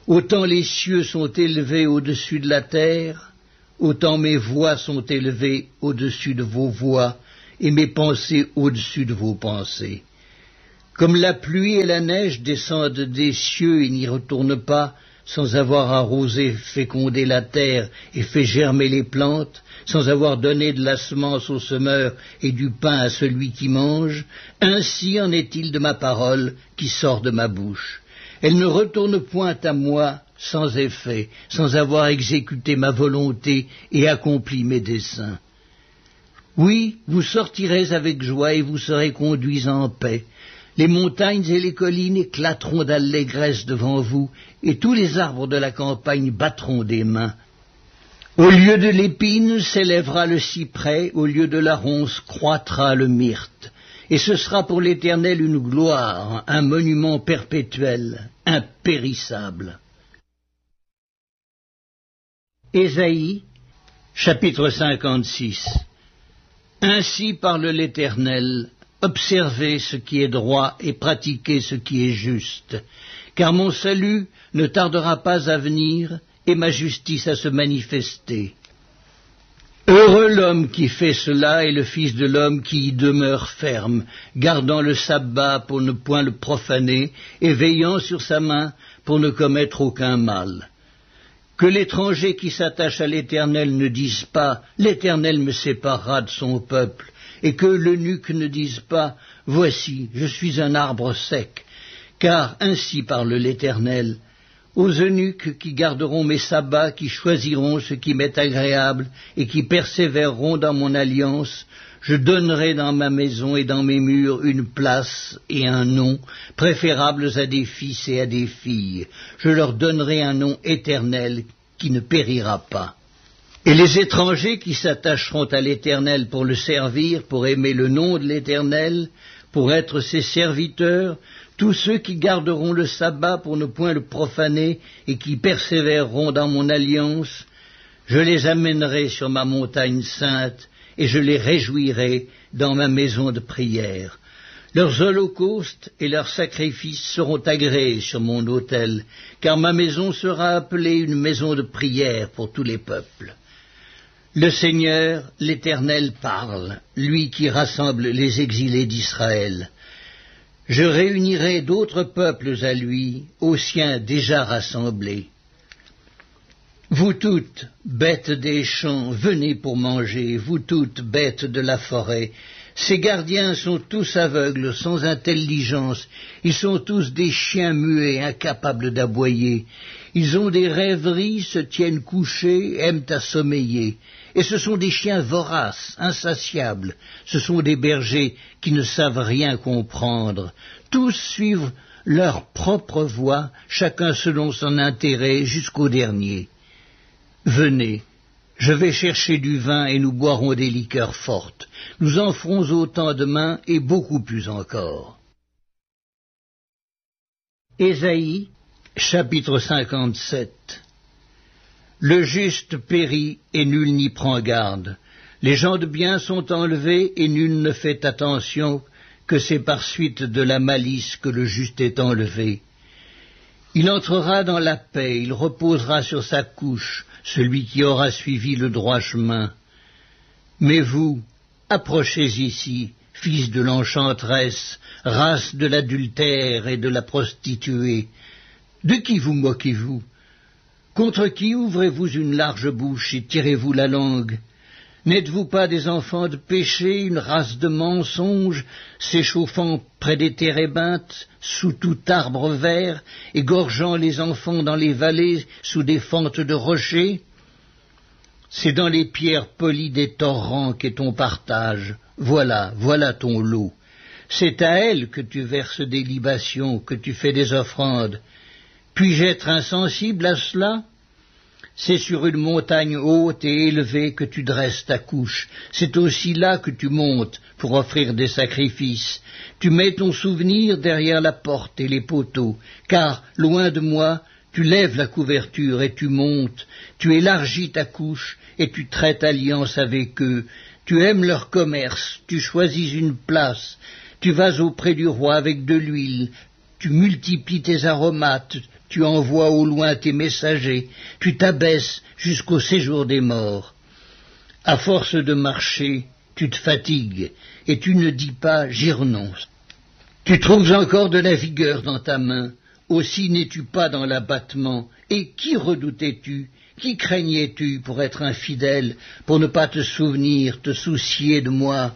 Autant les cieux sont élevés au-dessus de la terre, autant mes voix sont élevées au-dessus de vos voix, et mes pensées au-dessus de vos pensées. Comme la pluie et la neige descendent des cieux et n'y retournent pas, sans avoir arrosé, fécondé la terre et fait germer les plantes, sans avoir donné de la semence au semeur et du pain à celui qui mange, ainsi en est-il de ma parole qui sort de ma bouche. Elle ne retourne point à moi sans effet, sans avoir exécuté ma volonté et accompli mes desseins. Oui, vous sortirez avec joie et vous serez conduits en paix. Les montagnes et les collines éclateront d'allégresse devant vous, et tous les arbres de la campagne battront des mains. Au lieu de l'épine s'élèvera le cyprès, au lieu de la ronce croîtra le myrte. Et ce sera pour l'Éternel une gloire, un monument perpétuel, impérissable. Ésaïe, chapitre 56. Ainsi parle l'Éternel, observez ce qui est droit et pratiquez ce qui est juste, car mon salut ne tardera pas à venir et ma justice à se manifester. Heureux l'homme qui fait cela et le fils de l'homme qui y demeure ferme, gardant le sabbat pour ne point le profaner et veillant sur sa main pour ne commettre aucun mal. Que l'étranger qui s'attache à l'Éternel ne dise pas « L'Éternel me séparera de son peuple », et que l'eunuque ne dise pas « Voici, je suis un arbre sec », car ainsi parle l'Éternel. Aux eunuques qui garderont mes sabbats, qui choisiront ce qui m'est agréable, et qui persévéreront dans mon alliance, je donnerai dans ma maison et dans mes murs une place et un nom, préférables à des fils et à des filles. Je leur donnerai un nom éternel qui ne périra pas. Et les étrangers qui s'attacheront à l'Éternel pour le servir, pour aimer le nom de l'Éternel, pour être ses serviteurs, tous ceux qui garderont le sabbat pour ne point le profaner et qui persévéreront dans mon alliance, je les amènerai sur ma montagne sainte et je les réjouirai dans ma maison de prière. Leurs holocaustes et leurs sacrifices seront agréés sur mon autel, car ma maison sera appelée une maison de prière pour tous les peuples. Le Seigneur, l'Éternel, parle, lui qui rassemble les exilés d'Israël. Je réunirai d'autres peuples à lui, aux siens déjà rassemblés. Vous toutes, bêtes des champs, venez pour manger, vous toutes, bêtes de la forêt. Ces gardiens sont tous aveugles, sans intelligence, ils sont tous des chiens muets, incapables d'aboyer. Ils ont des rêveries, se tiennent couchés, aiment à sommeiller. Et ce sont des chiens voraces, insatiables, ce sont des bergers qui ne savent rien comprendre. Tous suivent leur propre voie, chacun selon son intérêt, jusqu'au dernier. Venez, je vais chercher du vin et nous boirons des liqueurs fortes. Nous en ferons autant demain et beaucoup plus encore. Ésaïe, chapitre 57. Le juste périt et nul n'y prend garde. Les gens de bien sont enlevés et nul ne fait attention, que c'est par suite de la malice que le juste est enlevé. Il entrera dans la paix, il reposera sur sa couche, celui qui aura suivi le droit chemin. Mais vous, approchez ici, fils de l'enchanteresse, race de l'adultère et de la prostituée. De qui vous moquez-vous? Contre qui ouvrez-vous une large bouche et tirez-vous la langue? N'êtes-vous pas des enfants de péché, une race de mensonges, s'échauffant près des térébinthes, sous tout arbre vert, égorgeant les enfants dans les vallées, sous des fentes de rochers? C'est dans les pierres polies des torrents qu'est ton partage. Voilà, voilà ton lot. C'est à elles que tu verses des libations, que tu fais des offrandes. Puis-je être insensible à cela? C'est sur une montagne haute et élevée que tu dresses ta couche. C'est aussi là que tu montes pour offrir des sacrifices. Tu mets ton souvenir derrière la porte et les poteaux, car, loin de moi, tu lèves la couverture et tu montes. Tu élargis ta couche et tu traites alliance avec eux. Tu aimes leur commerce, tu choisis une place. Tu vas auprès du roi avec de l'huile. tu multiplies tes aromates, tu envoies au loin tes messagers, tu t'abaisses jusqu'au séjour des morts. À force de marcher, tu te fatigues, et tu ne dis pas « j'y renonce ». Tu trouves encore de la vigueur dans ta main, aussi n'es-tu pas dans l'abattement, et qui redoutais-tu, qui craignais-tu pour être infidèle, pour ne pas te souvenir, te soucier de moi?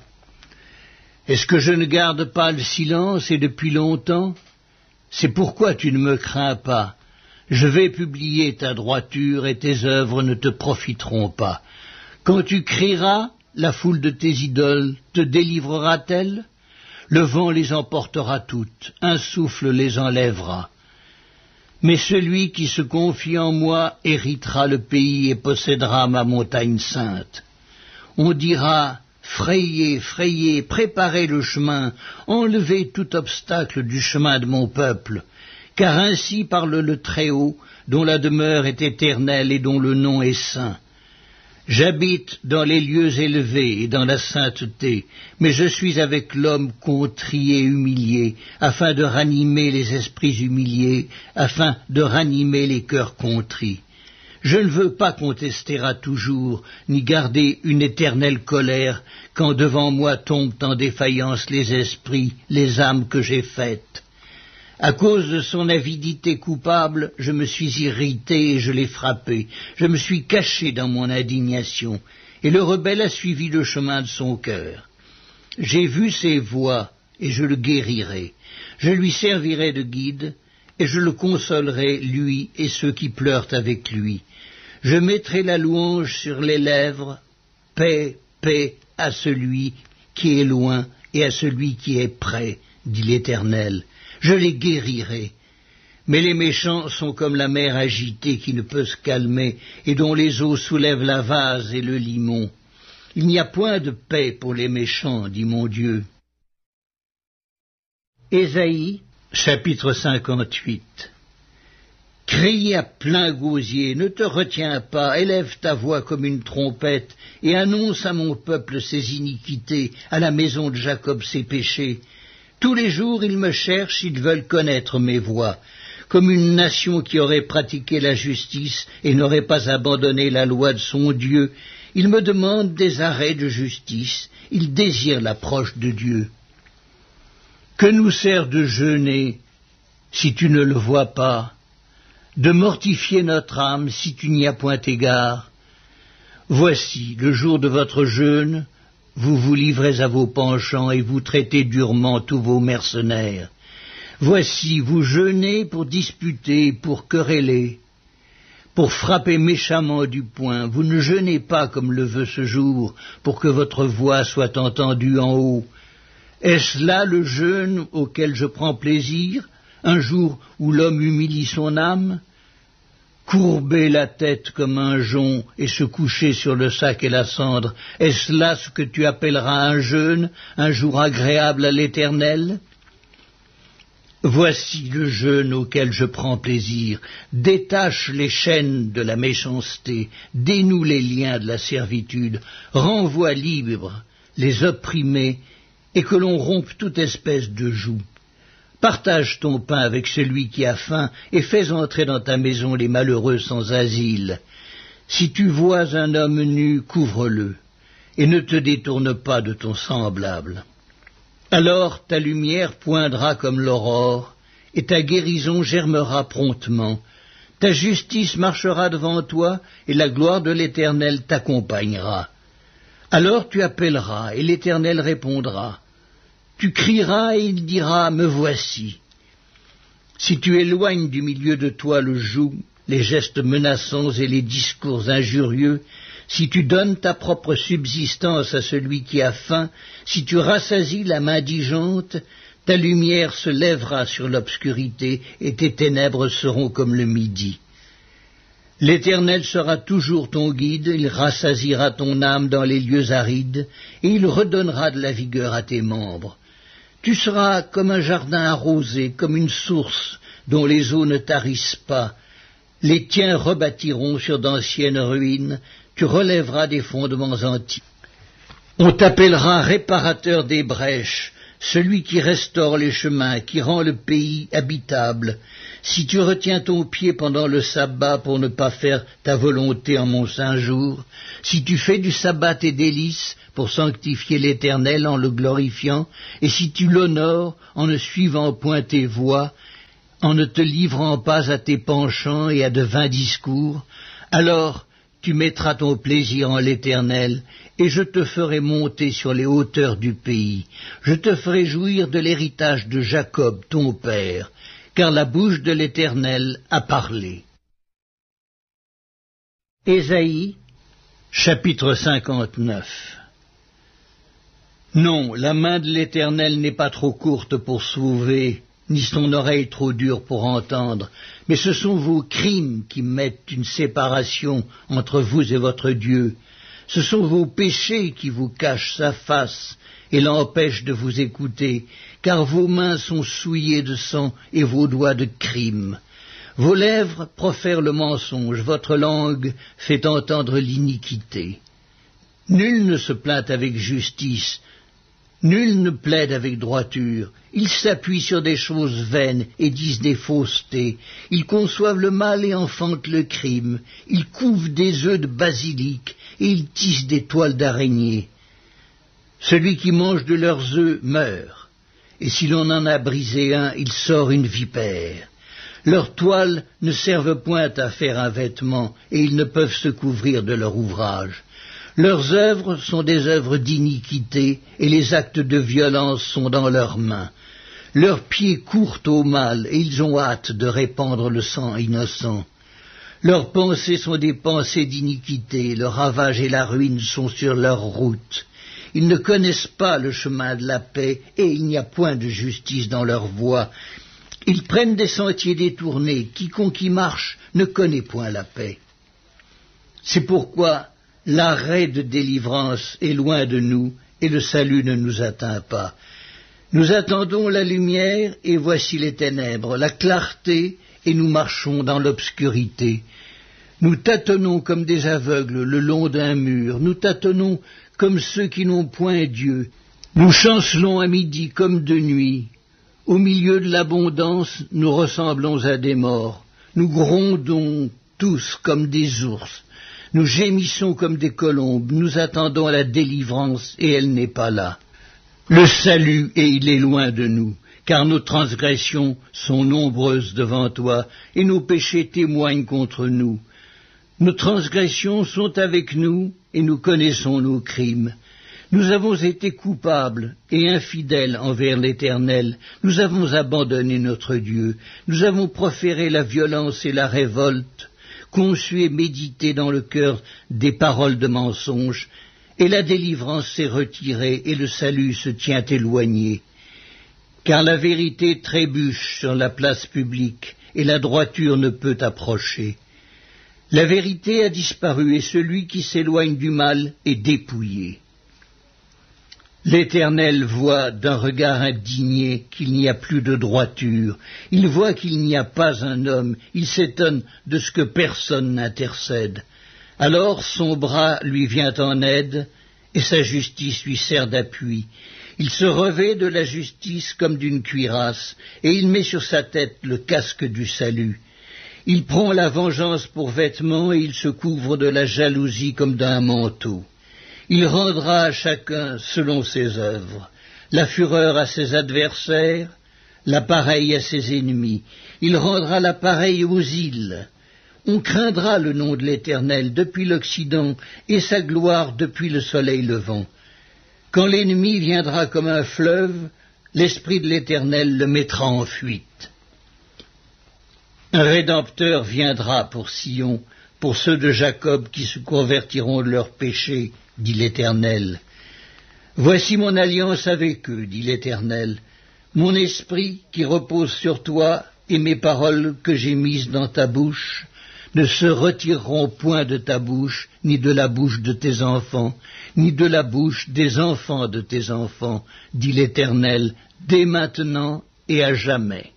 Est-ce que je ne garde pas le silence et depuis longtemps? C'est pourquoi tu ne me crains pas. Je vais publier ta droiture et tes œuvres ne te profiteront pas. Quand tu crieras, la foule de tes idoles te délivrera-t-elle? Le vent les emportera toutes, un souffle les enlèvera. Mais celui qui se confie en moi héritera le pays et possédera ma montagne sainte. On dira, frayez, frayez, préparez le chemin, enlevez tout obstacle du chemin de mon peuple, car ainsi parle le Très-Haut, dont la demeure est éternelle et dont le nom est saint. J'habite dans les lieux élevés et dans la sainteté, mais je suis avec l'homme contrit et humilié, afin de ranimer les esprits humiliés, afin de ranimer les cœurs contrits. Je ne veux pas contester à toujours, ni garder une éternelle colère, quand devant moi tombent en défaillance les esprits, les âmes que j'ai faites. À cause de son avidité coupable, je me suis irrité et je l'ai frappé. Je me suis caché dans mon indignation, et le rebelle a suivi le chemin de son cœur. J'ai vu ses voies, et je le guérirai. Je lui servirai de guide, et je le consolerai, lui et ceux qui pleurent avec lui. Je mettrai la louange sur les lèvres, paix, paix à celui qui est loin et à celui qui est près, dit l'Éternel. Je les guérirai. Mais les méchants sont comme la mer agitée qui ne peut se calmer et dont les eaux soulèvent la vase et le limon. Il n'y a point de paix pour les méchants, dit mon Dieu. Ésaïe, chapitre 58. Crie à plein gosier, ne te retiens pas, élève ta voix comme une trompette, et annonce à mon peuple ses iniquités, à la maison de Jacob ses péchés. Tous les jours ils me cherchent, ils veulent connaître mes voies. Comme une nation qui aurait pratiqué la justice et n'aurait pas abandonné la loi de son Dieu, ils me demandent des arrêts de justice, ils désirent l'approche de Dieu. Que nous sert de jeûner si tu ne le vois pas, de mortifier notre âme si tu n'y as point égard? Voici, le jour de votre jeûne, vous vous livrez à vos penchants et vous traitez durement tous vos mercenaires. Voici, vous jeûnez pour disputer, pour quereller, pour frapper méchamment du poing. Vous ne jeûnez pas comme le veut ce jour, pour que votre voix soit entendue en haut. Est-ce là le jeûne auquel je prends plaisir, un jour où l'homme humilie son âme? Courber la tête comme un jonc et se coucher sur le sac et la cendre, est-ce là ce que tu appelleras un jeûne, un jour agréable à l'Éternel? Voici le jeûne auquel je prends plaisir. Détache les chaînes de la méchanceté, dénoue les liens de la servitude, renvoie libres les opprimés, et que l'on rompe toute espèce de joug. Partage ton pain avec celui qui a faim, et fais entrer dans ta maison les malheureux sans asile. Si tu vois un homme nu, couvre-le, et ne te détourne pas de ton semblable. Alors ta lumière poindra comme l'aurore, et ta guérison germera promptement. Ta justice marchera devant toi, et la gloire de l'Éternel t'accompagnera. Alors tu appelleras, et l'Éternel répondra. Tu crieras, et il dira, me voici. Si tu éloignes du milieu de toi le joug, les gestes menaçants et les discours injurieux, si tu donnes ta propre subsistance à celui qui a faim, si tu rassasies la main indigente, ta lumière se lèvera sur l'obscurité et tes ténèbres seront comme le midi. L'Éternel sera toujours ton guide, il rassasiera ton âme dans les lieux arides, et il redonnera de la vigueur à tes membres. Tu seras comme un jardin arrosé, comme une source dont les eaux ne tarissent pas. Les tiens rebâtiront sur d'anciennes ruines, tu relèveras des fondements antiques. On t'appellera réparateur des brèches, celui qui restaure les chemins, qui rend le pays habitable. Si tu retiens ton pied pendant le sabbat pour ne pas faire ta volonté en mon saint jour, si tu fais du sabbat tes délices pour sanctifier l'Éternel en le glorifiant, et si tu l'honores en ne suivant point tes voies, en ne te livrant pas à tes penchants et à de vains discours, alors tu mettras ton plaisir en l'Éternel, et je te ferai monter sur les hauteurs du pays. Je te ferai jouir de l'héritage de Jacob, ton père, car la bouche de l'Éternel a parlé. Ésaïe, chapitre 59. Non, la main de l'Éternel n'est pas trop courte pour sauver, ni son oreille trop dure pour entendre, mais ce sont vos crimes qui mettent une séparation entre vous et votre Dieu. Ce sont vos péchés qui vous cachent sa face et l'empêchent de vous écouter, car vos mains sont souillées de sang et vos doigts de crime. Vos lèvres profèrent le mensonge, votre langue fait entendre l'iniquité. Nul ne se plaint avec justice, nul ne plaide avec droiture. Ils s'appuient sur des choses vaines et disent des faussetés. Ils conçoivent le mal et enfantent le crime. Ils couvent des œufs de basilic et ils tissent des toiles d'araignée. Celui qui mange de leurs œufs meurt, et si l'on en a brisé un, il sort une vipère. Leurs toiles ne servent point à faire un vêtement, et ils ne peuvent se couvrir de leur ouvrage. Leurs œuvres sont des œuvres d'iniquité, et les actes de violence sont dans leurs mains. Leurs pieds courent au mal, et ils ont hâte de répandre le sang innocent. Leurs pensées sont des pensées d'iniquité, le ravage et la ruine sont sur leur route. Ils ne connaissent pas le chemin de la paix, et il n'y a point de justice dans leur voie. Ils prennent des sentiers détournés, quiconque y marche ne connaît point la paix. C'est pourquoi l'arrêt de délivrance est loin de nous, et le salut ne nous atteint pas. Nous attendons la lumière, et voici les ténèbres, la clarté, et nous marchons dans l'obscurité. Nous tâtonnons comme des aveugles le long d'un mur, nous tâtonnons comme ceux qui n'ont point Dieu. Nous chancelons à midi comme de nuit. Au milieu de l'abondance, nous ressemblons à des morts. Nous grondons tous comme des ours. Nous gémissons comme des colombes. Nous attendons la délivrance, et elle n'est pas là. Le salut, et il est loin de nous, car nos transgressions sont nombreuses devant toi, et nos péchés témoignent contre nous. Nos transgressions sont avec nous, et nous connaissons nos crimes. Nous avons été coupables et infidèles envers l'Éternel. Nous avons abandonné notre Dieu. Nous avons proféré la violence et la révolte, conçu et médité dans le cœur des paroles de mensonge, et la délivrance s'est retirée et le salut se tient éloigné. Car la vérité trébuche sur la place publique, et la droiture ne peut approcher. La vérité a disparu, et celui qui s'éloigne du mal est dépouillé. L'Éternel voit d'un regard indigné qu'il n'y a plus de droiture. Il voit qu'il n'y a pas un homme. Il s'étonne de ce que personne n'intercède. Alors son bras lui vient en aide, et sa justice lui sert d'appui. Il se revêt de la justice comme d'une cuirasse, et il met sur sa tête le casque du salut. Il prend la vengeance pour vêtement, et il se couvre de la jalousie comme d'un manteau. Il rendra à chacun selon ses œuvres, la fureur à ses adversaires, la pareille à ses ennemis. Il rendra la pareille aux îles. On craindra le nom de l'Éternel depuis l'Occident et sa gloire depuis le soleil levant. Quand l'ennemi viendra comme un fleuve, l'Esprit de l'Éternel le mettra en fuite. Un Rédempteur viendra pour Sion, pour ceux de Jacob qui se convertiront de leurs péchés, dit l'Éternel. Voici mon alliance avec eux, dit l'Éternel, mon esprit qui repose sur toi et mes paroles que j'ai mises dans ta bouche ne se retireront point de ta bouche, ni de la bouche de tes enfants, ni de la bouche des enfants de tes enfants, dit l'Éternel, dès maintenant et à jamais.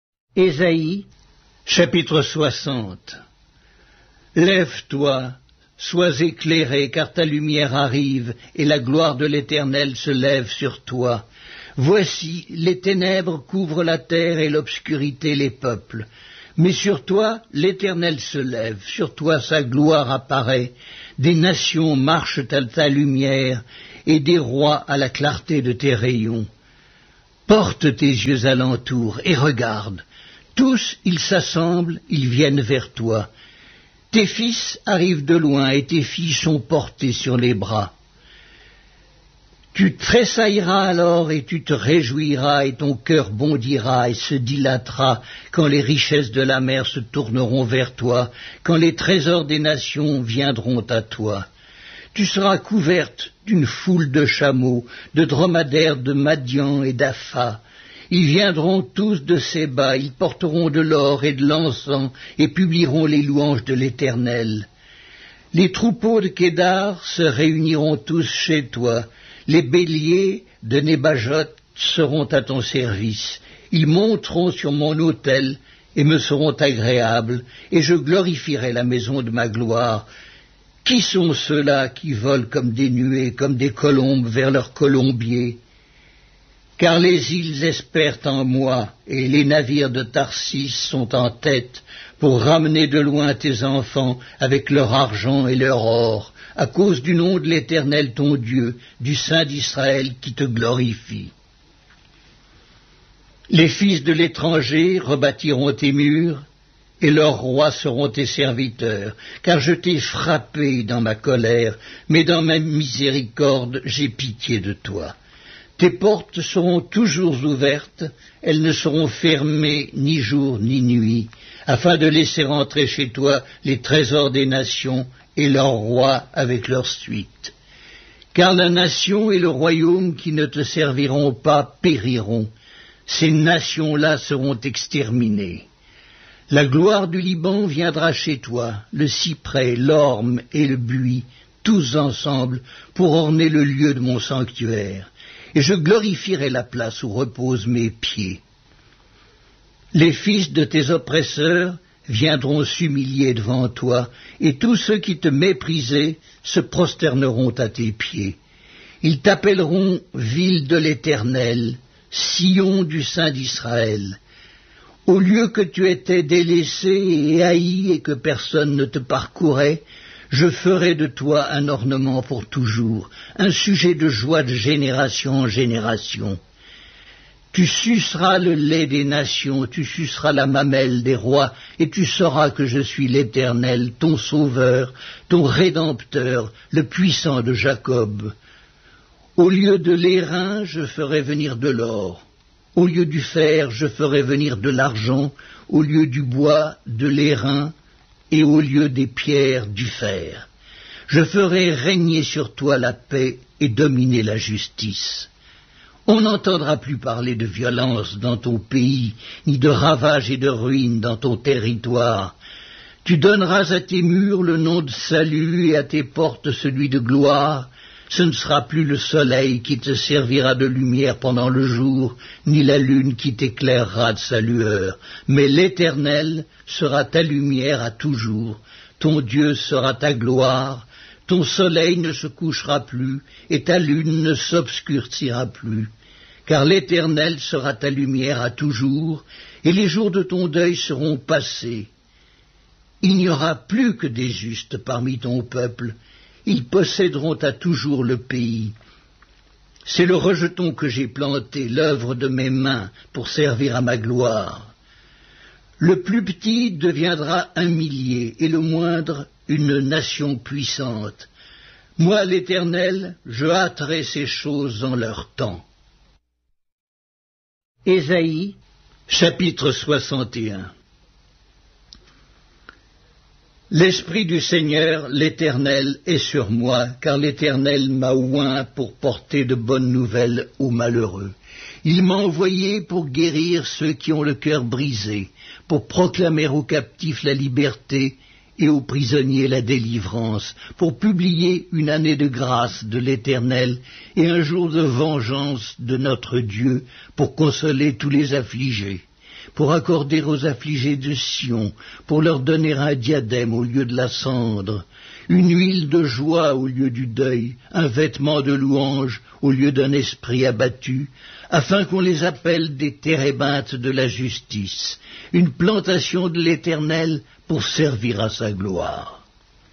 Ésaïe, chapitre 60. Lève-toi, sois éclairé, car ta lumière arrive, et la gloire de l'Éternel se lève sur toi. Voici, les ténèbres couvrent la terre et l'obscurité les peuples. Mais sur toi, l'Éternel se lève, sur toi sa gloire apparaît. Des nations marchent à ta lumière, et des rois à la clarté de tes rayons. Porte tes yeux alentour et regarde. Tous, ils s'assemblent, ils viennent vers toi. Tes fils arrivent de loin et tes filles sont portées sur les bras. Tu tressailleras alors et tu te réjouiras et ton cœur bondira et se dilatera quand les richesses de la mer se tourneront vers toi, quand les trésors des nations viendront à toi. Tu seras couverte d'une foule de chameaux, de dromadaires de Madian et d'Apha. Ils viendront tous de Séba, ils porteront de l'or et de l'encens et publieront les louanges de l'Éternel. Les troupeaux de Kédar se réuniront tous chez toi. Les béliers de Nébajot seront à ton service. Ils monteront sur mon autel et me seront agréables, et je glorifierai la maison de ma gloire. Qui sont ceux-là qui volent comme des nuées, comme des colombes vers leur colombier? Car les îles espèrent en moi, et les navires de Tarsis sont en tête pour ramener de loin tes enfants avec leur argent et leur or, à cause du nom de l'Éternel ton Dieu, du Saint d'Israël qui te glorifie. Les fils de l'étranger rebâtiront tes murs, et leurs rois seront tes serviteurs, car je t'ai frappé dans ma colère, mais dans ma miséricorde j'ai pitié de toi. Tes portes seront toujours ouvertes, elles ne seront fermées ni jour ni nuit, afin de laisser entrer chez toi les trésors des nations et leurs rois avec leur suite. Car la nation et le royaume qui ne te serviront pas périront, ces nations-là seront exterminées. La gloire du Liban viendra chez toi, le cyprès, l'orme et le buis, tous ensemble, pour orner le lieu de mon sanctuaire, et je glorifierai la place où reposent mes pieds. Les fils de tes oppresseurs viendront s'humilier devant toi, et tous ceux qui te méprisaient se prosterneront à tes pieds. Ils t'appelleront ville de l'Éternel, Sion du Saint d'Israël. Au lieu que tu étais délaissé et haï et que personne ne te parcourait, je ferai de toi un ornement pour toujours, un sujet de joie de génération en génération. Tu suceras le lait des nations, tu suceras la mamelle des rois, et tu sauras que je suis l'Éternel, ton Sauveur, ton Rédempteur, le puissant de Jacob. Au lieu de l'airain, je ferai venir de l'or. Au lieu du fer, je ferai venir de l'argent, au lieu du bois, de l'airain, et au lieu des pierres, du fer. Je ferai régner sur toi la paix et dominer la justice. On n'entendra plus parler de violence dans ton pays, ni de ravages et de ruines dans ton territoire. Tu donneras à tes murs le nom de salut et à tes portes celui de gloire. Ce ne sera plus le soleil qui te servira de lumière pendant le jour, ni la lune qui t'éclairera de sa lueur, mais l'Éternel sera ta lumière à toujours, ton Dieu sera ta gloire, ton soleil ne se couchera plus, et ta lune ne s'obscurcira plus, car l'Éternel sera ta lumière à toujours, et les jours de ton deuil seront passés. Il n'y aura plus que des justes parmi ton peuple, ils posséderont à toujours le pays. C'est le rejeton que j'ai planté, l'œuvre de mes mains, pour servir à ma gloire. Le plus petit deviendra un millier, et le moindre une nation puissante. Moi, l'Éternel, je hâterai ces choses en leur temps. Ésaïe, chapitre 61. L'Esprit du Seigneur, l'Éternel, est sur moi, car l'Éternel m'a oint pour porter de bonnes nouvelles aux malheureux. Il m'a envoyé pour guérir ceux qui ont le cœur brisé, pour proclamer aux captifs la liberté et aux prisonniers la délivrance, pour publier une année de grâce de l'Éternel et un jour de vengeance de notre Dieu, pour consoler tous les affligés, pour accorder aux affligés de Sion, pour leur donner un diadème au lieu de la cendre, une huile de joie au lieu du deuil, un vêtement de louange au lieu d'un esprit abattu, afin qu'on les appelle des térébintes de la justice, une plantation de l'Éternel pour servir à sa gloire.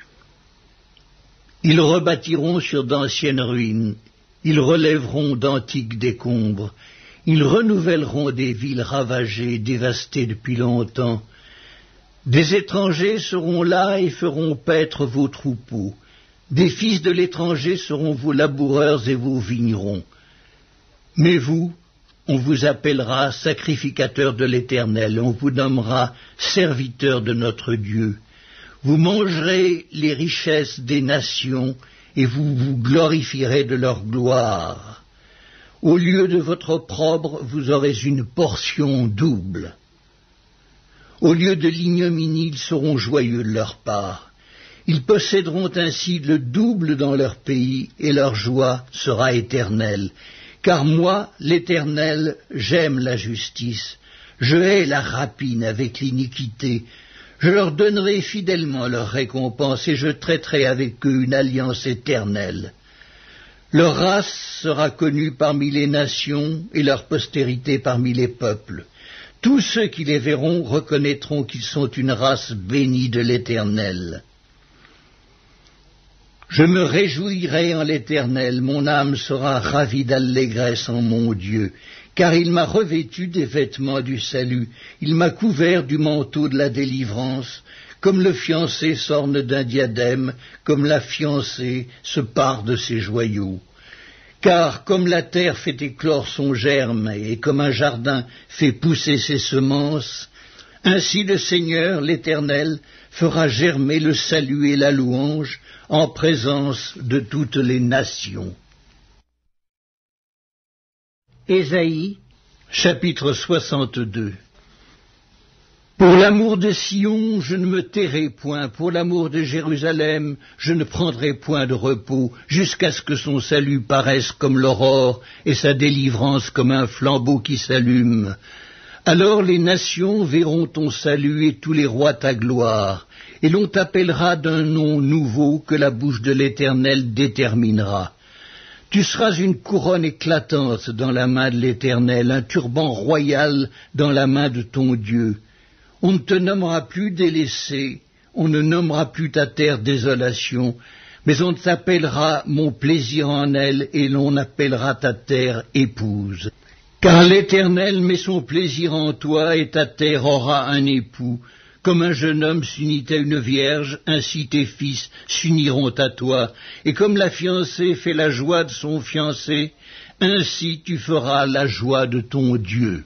Ils rebâtiront sur d'anciennes ruines, ils relèveront d'antiques décombres, ils renouvelleront des villes ravagées, dévastées depuis longtemps. Des étrangers seront là et feront paître vos troupeaux. Des fils de l'étranger seront vos laboureurs et vos vignerons. Mais vous, on vous appellera sacrificateurs de l'Éternel, on vous nommera serviteurs de notre Dieu. Vous mangerez les richesses des nations et vous vous glorifierez de leur gloire. Au lieu de votre opprobre, vous aurez une portion double. Au lieu de l'ignominie, ils seront joyeux de leur part. Ils posséderont ainsi le double dans leur pays, et leur joie sera éternelle. Car moi, l'Éternel, j'aime la justice. Je hais la rapine avec l'iniquité. Je leur donnerai fidèlement leur récompense, et je traiterai avec eux une alliance éternelle. Leur race sera connue parmi les nations, et leur postérité parmi les peuples. Tous ceux qui les verront reconnaîtront qu'ils sont une race bénie de l'Éternel. Je me réjouirai en l'Éternel, mon âme sera ravie d'allégresse en mon Dieu, car il m'a revêtu des vêtements du salut, il m'a couvert du manteau de la délivrance, comme le fiancé s'orne d'un diadème, comme la fiancée se pare de ses joyaux. Car comme la terre fait éclore son germe et comme un jardin fait pousser ses semences, ainsi le Seigneur, l'Éternel, fera germer le salut et la louange en présence de toutes les nations. Ésaïe, chapitre 62. Pour l'amour de Sion, je ne me tairai point, pour l'amour de Jérusalem, je ne prendrai point de repos, jusqu'à ce que son salut paraisse comme l'aurore, et sa délivrance comme un flambeau qui s'allume. Alors les nations verront ton salut et tous les rois ta gloire, et l'on t'appellera d'un nom nouveau que la bouche de l'Éternel déterminera. Tu seras une couronne éclatante dans la main de l'Éternel, un turban royal dans la main de ton Dieu. On ne te nommera plus délaissé, on ne nommera plus ta terre désolation, mais on t'appellera mon plaisir en elle, et l'on appellera ta terre épouse. Car l'Éternel met son plaisir en toi, et ta terre aura un époux. Comme un jeune homme s'unit à une vierge, ainsi tes fils s'uniront à toi. Et comme la fiancée fait la joie de son fiancé, ainsi tu feras la joie de ton Dieu.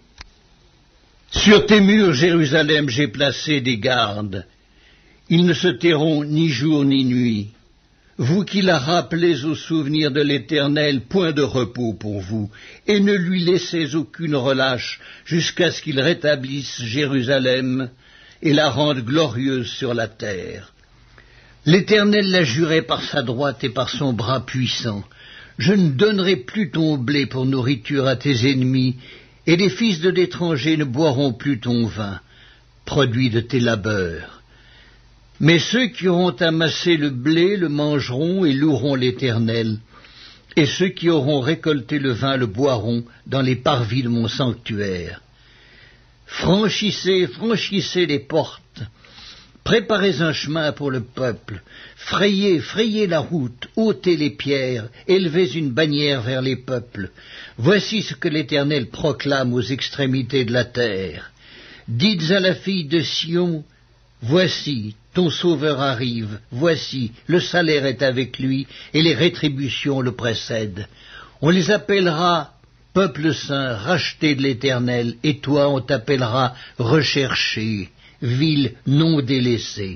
Sur tes murs, Jérusalem, j'ai placé des gardes. Ils ne se tairont ni jour ni nuit. Vous qui la rappelez au souvenir de l'Éternel, point de repos pour vous, et ne lui laissez aucune relâche jusqu'à ce qu'il rétablisse Jérusalem et la rende glorieuse sur la terre. L'Éternel l'a juré par sa droite et par son bras puissant. Je ne donnerai plus ton blé pour nourriture à tes ennemis, et les fils de l'étranger ne boiront plus ton vin, produit de tes labeurs. Mais ceux qui auront amassé le blé le mangeront et loueront l'Éternel, et ceux qui auront récolté le vin le boiront dans les parvis de mon sanctuaire. Franchissez, franchissez les portes, préparez un chemin pour le peuple, frayez la route, ôtez les pierres, élevez une bannière vers les peuples. Voici ce que l'Éternel proclame aux extrémités de la terre. Dites à la fille de Sion, voici, ton sauveur arrive, voici, le salaire est avec lui, et les rétributions le précèdent. On les appellera peuple saint, racheté de l'Éternel, et toi on t'appellera recherché, ville non délaissée.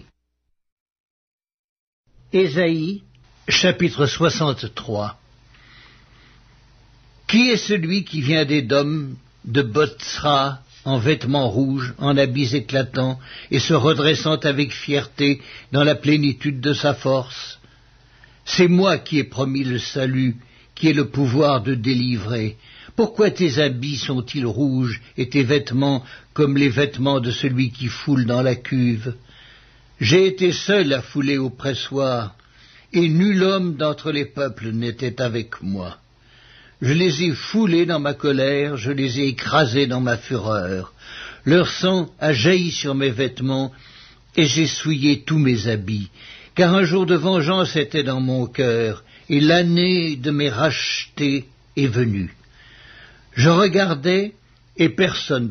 Ésaïe, chapitre 63. Qui est celui qui vient d'Édom, de Botsra, en vêtements rouges, en habits éclatants, et se redressant avec fierté dans la plénitude de sa force? C'est moi qui ai promis le salut, qui ai le pouvoir de délivrer. Pourquoi tes habits sont-ils rouges, et tes vêtements comme les vêtements de celui qui foule dans la cuve? J'ai été seul à fouler au pressoir, et nul homme d'entre les peuples n'était avec moi. Je les ai foulés dans ma colère, je les ai écrasés dans ma fureur. Leur sang a jailli sur mes vêtements, et j'ai souillé tous mes habits, car un jour de vengeance était dans mon cœur, et l'année de mes rachetés est venue. Je regardais, et personne